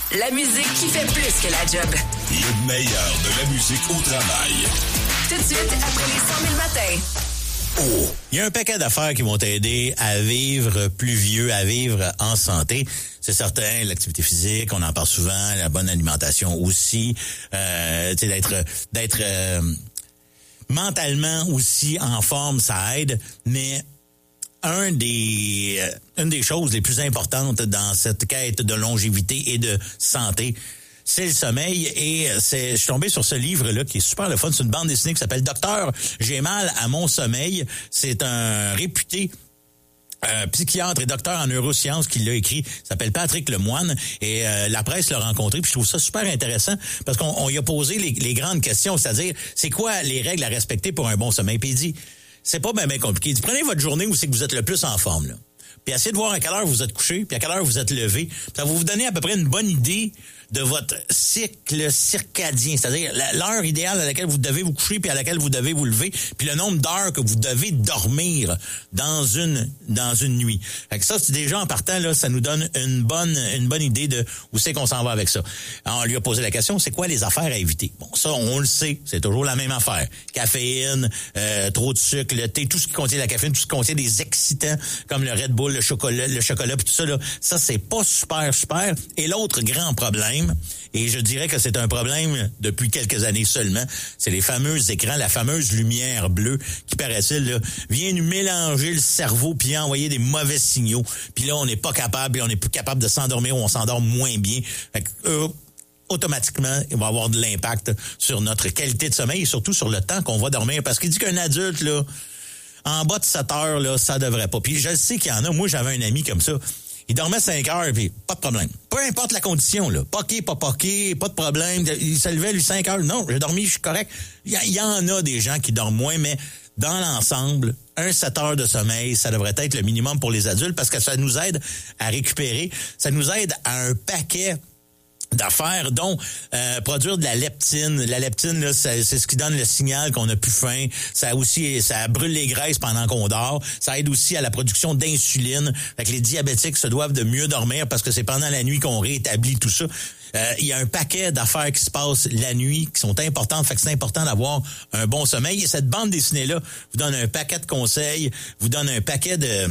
La musique qui fait plus que la job. Le meilleur de la musique au travail. Tout de suite, après les 100 000 matins. Oh. Il y a un paquet d'affaires qui vont t'aider à vivre plus vieux, à vivre en santé. C'est certain, l'activité physique, on en parle souvent, la bonne alimentation aussi, d'être mentalement aussi en forme, ça aide, mais une des choses les plus importantes dans cette quête de longévité et de santé, c'est le sommeil. Et je suis tombé sur ce livre-là qui est super le fun. C'est une bande dessinée qui s'appelle Docteur, j'ai mal à mon sommeil. C'est un réputé psychiatre et docteur en neurosciences qui l'a écrit. Il s'appelle Patrick Lemoine et la presse l'a rencontré. Puis je trouve ça super intéressant parce qu'on y a posé les grandes questions, c'est-à-dire c'est quoi les règles à respecter pour un bon sommeil. Puis il dit c'est pas bien compliqué. Il dit prenez votre journée où c'est que vous êtes le plus en forme là. Puis essayez de voir à quelle heure vous êtes couché, puis à quelle heure vous êtes levé. Ça va vous donner à peu près une bonne idée de votre cycle circadien, c'est-à-dire l'heure idéale à laquelle vous devez vous coucher puis à laquelle vous devez vous lever, puis le nombre d'heures que vous devez dormir dans une nuit. Fait que ça, c'est déjà en partant là, ça nous donne une bonne idée de où c'est qu'on s'en va avec ça. Alors, on lui a posé la question, c'est quoi les affaires à éviter? Bon, ça, on le sait, c'est toujours la même affaire. Caféine, trop de sucre, le thé, tout ce qui contient la caféine, tout ce qui contient des excitants comme le Red Bull, le chocolat puis tout ça là, ça c'est pas super. Et l'autre grand problème, et je dirais que c'est un problème depuis quelques années seulement, c'est les fameux écrans, la fameuse lumière bleue qui, paraît-il, là, vient nous mélanger le cerveau puis envoyer des mauvais signaux. Puis là, on n'est pas capable, on n'est plus capable de s'endormir ou on s'endort moins bien. Fait que, automatiquement, il va avoir de l'impact sur notre qualité de sommeil et surtout sur le temps qu'on va dormir. Parce qu'il dit qu'un adulte, là, en bas de 7 heures, là, ça devrait pas. Puis je sais qu'il y en a. Moi, j'avais un ami comme ça. Il dormait 5 heures, puis pas de problème. Peu importe la condition, là. Poqué, pas poqué, pas de problème. Il se levait, lui, 5 heures. Non, j'ai dormi, je suis correct. Il y en a des gens qui dorment moins, mais dans l'ensemble, 7 heures de sommeil, ça devrait être le minimum pour les adultes parce que ça nous aide à récupérer. Ça nous aide à un paquet d'affaires, dont produire de la leptine. La leptine, là, c'est ce qui donne le signal qu'on a plus faim. Ça brûle les graisses pendant qu'on dort. Ça aide aussi à la production d'insuline. Fait que les diabétiques se doivent de mieux dormir parce que c'est pendant la nuit qu'on réétablit tout ça. Il y a un paquet d'affaires qui se passent la nuit qui sont importantes. Fait que c'est important d'avoir un bon sommeil. Et cette bande dessinée-là vous donne un paquet de conseils, vous donne un paquet de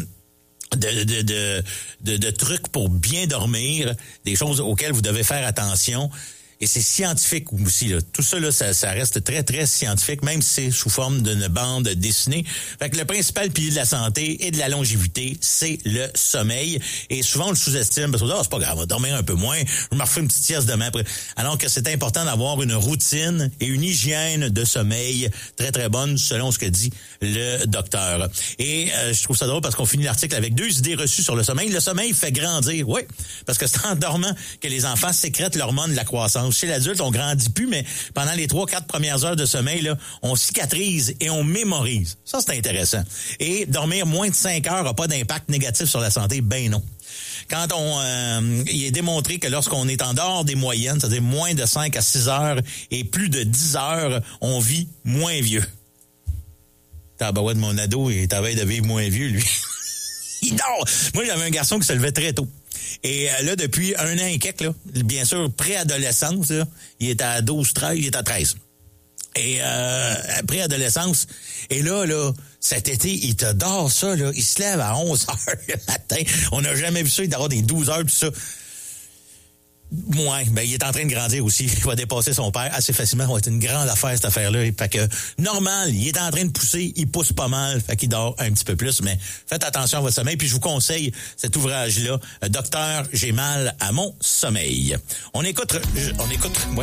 trucs pour bien dormir, des choses auxquelles vous devez faire attention. Et c'est scientifique aussi, là. Tout ça, là, ça reste très, très scientifique, même si c'est sous forme d'une bande dessinée. Fait que le principal pilier de la santé et de la longévité, c'est le sommeil. Et souvent, on le sous-estime parce que c'est pas grave, on va dormir un peu moins, je me refais une petite sieste demain après. Alors que c'est important d'avoir une routine et une hygiène de sommeil très, très bonne, selon ce que dit le docteur. Et je trouve ça drôle parce qu'on finit l'article avec 2 idées reçues sur le sommeil. Le sommeil fait grandir, oui, parce que c'est en dormant que les enfants sécrètent l'hormone de la croissance. Chez l'adulte, on grandit plus, mais pendant les 3-4 premières heures de sommeil, là, on cicatrise et on mémorise. Ça, c'est intéressant. Et dormir moins de 5 heures n'a pas d'impact négatif sur la santé, ben non. Quand il est démontré que lorsqu'on est en dehors des moyennes, c'est-à-dire moins de 5 à 6 heures et plus de 10 heures, on vit moins vieux. Tabarouette, mon ado, il est à veille de vivre moins vieux, lui. Il dort! Moi, j'avais un garçon qui se levait très tôt. Et là, depuis 1 an et quelques, là, bien sûr, préadolescence, là, il est à 12-13, il est à 13. Et préadolescence, et là, cet été, il te dort ça, là, il se lève à 11 heures le matin. On n'a jamais vu ça, il dort des 12 heures, tout ça. Ouais, ben il est en train de grandir aussi. Il va dépasser son père assez facilement. Ça va être une grande affaire, cette affaire-là. Fait que, normal, il est en train de pousser, il pousse pas mal, fait qu'il dort un petit peu plus, mais faites attention à votre sommeil. Puis je vous conseille cet ouvrage-là, Docteur, j'ai mal à mon sommeil. On écoute, ouais.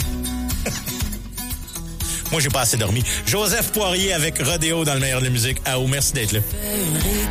Moi, j'ai pas assez dormi. Joseph Poirier avec Rodéo dans le meilleur de la musique. Ah, oh, merci d'être là.